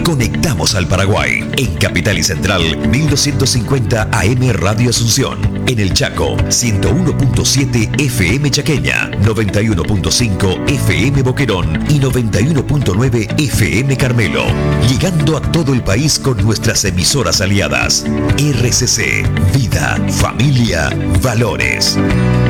Conectamos al Paraguay. En Capital y Central, 1250 AM Radio Asunción. En el Chaco, 101.7 FM Chaqueña, 91.5 FM Boquerón y 91.9 FM Carmelo. Llegando a todo el país con nuestras emisoras aliadas. RCC, Vida, Familia, Valores.